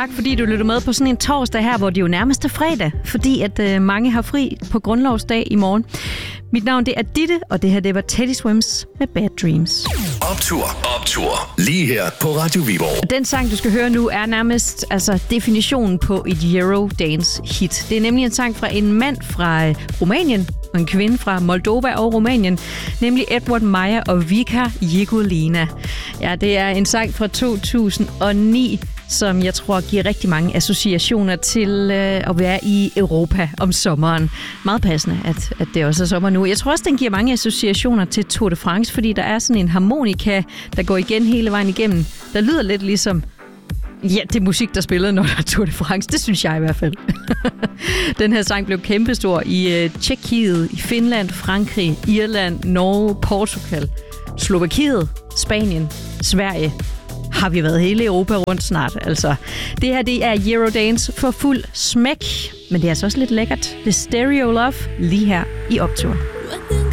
tak, fordi du lytter med på sådan en torsdag her, hvor det jo nærmest er fredag, fordi at mange har fri på grundlovsdag i morgen. Mit navn det er Ditte, og det her det var Teddy Swims med Bad Dreams. Optur. Lige her på Radio Viborg. Den sang, du skal høre nu, er nærmest definitionen på et Eurodance-hit. Det er nemlig en sang fra en mand fra Rumænien og en kvinde fra Moldova og Rumænien, nemlig Edward Meyer og Vika Jegulina. Ja, det er en sang fra 2009, som jeg tror giver rigtig mange associationer til at være i Europa om sommeren. Meget passende, at det også er sommer nu. Jeg tror også, den giver mange associationer til Tour de France, fordi der er sådan en harmonika, der går igen hele vejen igennem. Der lyder lidt ligesom, ja, det er musik, der spiller, når der er Tour de France. Det synes jeg i hvert fald. Den her sang blev kæmpestor i Tjekkiet, i Finland, Frankrig, Irland, Norge, Portugal, Slovakiet, Spanien, Sverige. Har vi været hele Europa rundt snart, altså. Det her, det er Eurodance for fuld smæk, men det er altså også lidt lækkert. Det er Stereo Love lige her i Optur.